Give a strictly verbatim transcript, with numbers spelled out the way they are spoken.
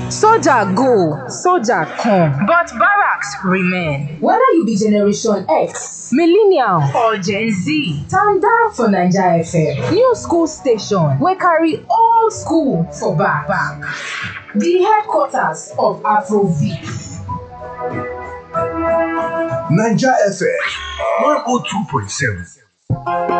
Soldier go, soldier come, but barracks remain. Whether you be Generation X, Millennial or Gen Z, stand down for Naija F M. New school station wey carry old school for back. back. The headquarters of Afrobeat. Naija F M one oh two point seven.